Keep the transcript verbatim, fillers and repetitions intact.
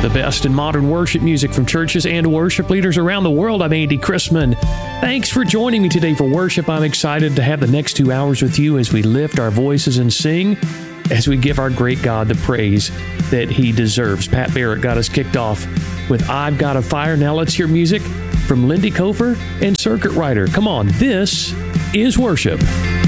The best in modern worship music from churches and worship leaders around the world. I'm Andy Chrisman. Thanks for joining me today for worship. I'm excited to have the next two hours with you as we lift our voices and sing, as we give our great God the praise that He deserves. Pat Barrett got us kicked off with I've Got a Fire. Now let's hear music from Lindy Cofer and Circuit Rider. Come on, this is worship.